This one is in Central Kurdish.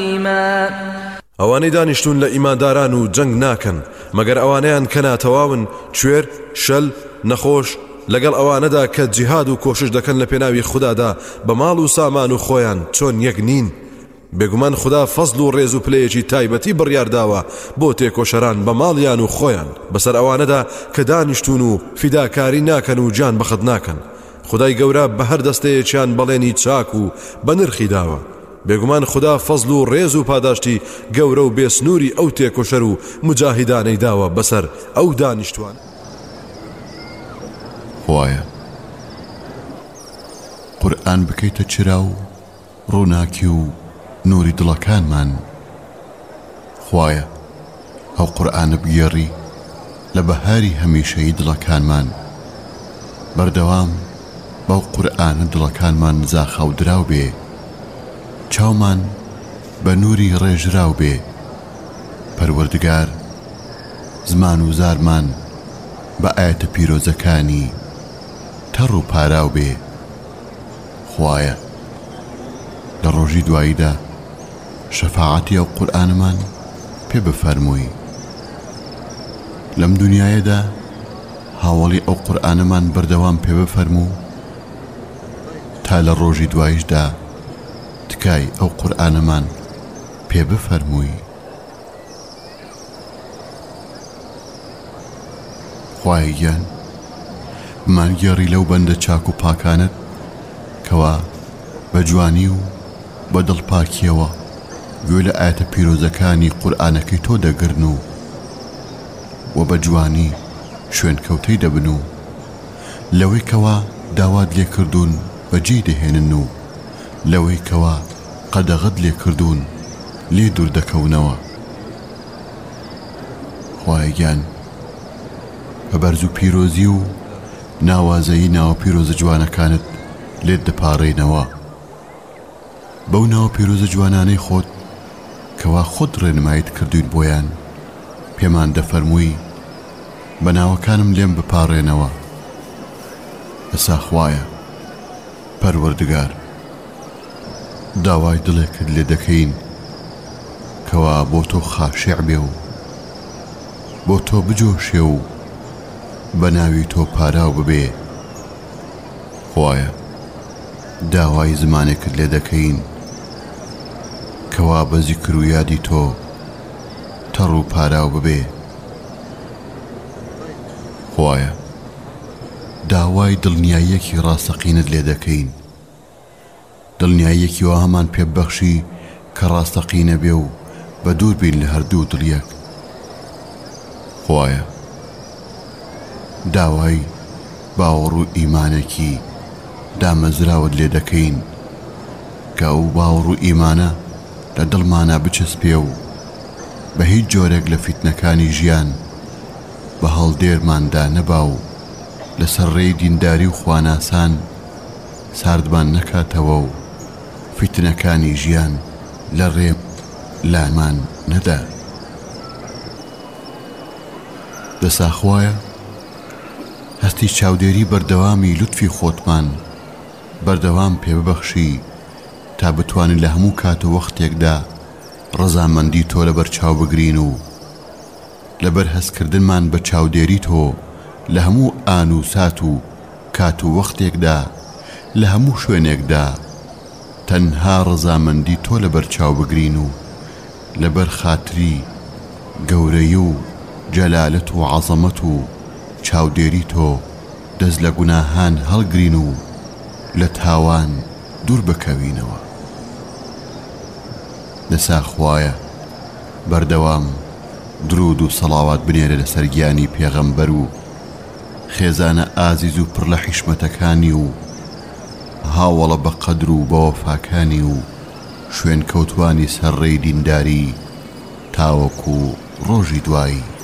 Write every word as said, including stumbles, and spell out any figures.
ئەوانەی دانیشتون لە ئیمانداران و جەنگ ناکەن مەگەر ئەوانەیان کە ناتەواون کوێر شەل نەخۆش لەگەڵ ئەوانەدا کە جیهاد و کۆشش دەکەن لە پێناوی خوددادا بە ماڵ و سامان و خۆیان چۆن یەک نین. بێگومان خوددا فەزل و ڕێز و پلەیەکی تایبەتی بڕیارداوە بۆ تێکۆشەران بە ماڵیان و خۆیان بەسەر ئەوانەدا کە دانیشتون و فیداکاری ناکەن و جان بەخت ناکەن. خدای گەورە بە هەر دەستەیەکیان بەڵێنی چاک و بە نرخی داوە. بێگومان خوددا فەزل و ڕێز و پاداشتی گەورە و بێسنووری ئەو تێکۆشەر و مجاهیدانەی داوە بەسەر ئەو دانیشتوان. خوایە قورئان بکەیتە چرا و ڕووناکی و نوری دڵەکانمان. خوایە ئەو قورئانە بگێڕی لە بەهاری هەمیشەیی دڵەکانمان. بەردەوام بەو قورئانە دڵەکانمان زاخەو دراو بێ، چاومان بە نوری ڕێژراو بێ. پەروەردگار زمان و زارمان بە ئاەتە پیرۆزەکانی تەڕ و پاراو بێ. خوایە لە ڕۆژی دواییدا شەفاعەتی ئەو قورئانمان پێ بفەرمووی. لەم دنیایەدا هاوڵی ئەو قورئانمان بەردەوام پێ بفەرموو تا لە ڕۆژی دواییشدا تکای ئەو قورئانمان پێ بفەرمووی. خوای گیان مانگێڕی لەو بەندە چاک و پاکانت کەوا بە جوانی و بە دڵپاکیەوە گوێ لە ئاەتە پیرۆزەکانی قورئانەکەی تۆ دەگرن و و بە جوانی شوێن کەوتەی دەبن و لەوەی کەوا داوات لێ کردوون بەجێ دەهێنن و لەوەی کەوا قەدەغەت لێ کردوون لێ دوور دەکەونەوە. خوای گیان بە بەرز و پیرۆزی و ناوازەیی ناوە پیرۆزە جوانەکانت لێت دەپاڕێنەوە. بەو ناوە پیرۆزە جوانانەی خۆت کەوا خۆت ڕێنمایت کردوین بۆیان پێمان دەفەرمووی بە ناوەکانم لێم بپاڕێنەوە. ئەسا خوایە پەروەردگار داوای دڵێکت لێ دەکەین کەوا بۆ تۆ خاشع بێ و بۆ تۆ بجۆشێ و بە ناوی تۆ پاراو ببێ. خوایە داوای زمانێکت لێ دەکەین کەوا بە زیکر و یادی تۆ تەڕ و پاراو ببێ. خوایە داوای دڵنیاییەکی ڕاستەقینت لێ دەکەین، دڵنیاییەکی وا هەمان پێبەخشی کە ڕاستەقینە بێ و بە دوور بین لە هەردوو دڵیەک. خوایە داوای باوەڕ و ئیمانێکی دامەزراوت لێ دەکەین کە ئەو باوەڕ و ئیمانە لە دڵمانە بچەسپێ و بە هیچ جۆرێک لە فیتنەکانی ژیان بە هەڵدێرماندا نەبا و لەسەر ڕێی دینداری و خواناسان ساردمان نەکاتەوە و فیتنەکانی ژیان لە ڕێ لامان نەدا. دەسا خوایە هەستی چاودێری بەردەوامی لوتفی خۆتمان بەردەوام پێ ببەخشی تا بتوانین لە هەموو کات و وەختێکدا ڕەزامەندی تۆ لەبەر چاو بگرین و لەبەر هەستکردنمان بە چاودێری تۆ لە هەموو ئان و سات و کات و وەختێکدا لە هەموو شوێنێکدا تەنها ڕەزامەندی تۆ لەبەر چاو بگرین و لەبەر خاتری گەورەی و جەلالەت و عەزەمەت و چاودێری تۆ دەست لە گوناهان هەڵگرین و لە تاوان دوور بکەوینەوە. دەسا خوایە بەردەوام درود و سەڵاوات بنێرە لەسەر گیانی پێغەمبەر و خێزانە ئازیز و پڕ لە حیشمەتەکانی و هاوڵە بە قەدر و بە وەفاکانی و شوێن کەوتوانی سەرڕێی دینداری تاوەکو ڕۆژی دوایی.